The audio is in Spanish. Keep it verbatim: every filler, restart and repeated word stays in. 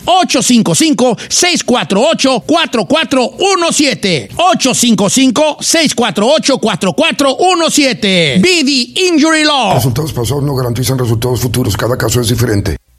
ocho cinco cinco, seis cuatro ocho, cuatro cuatro uno siete. ocho cinco cinco, seis cuatro ocho, cuatro cuatro uno siete. B D Injury Law. Resultados pasados no garantizan resultados futuros. Cada caso es diferente.